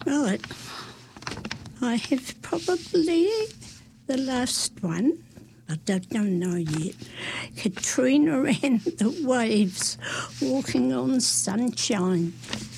Right. I have probably the last one. I don't know yet. Katrina and the waves walking on sunshine.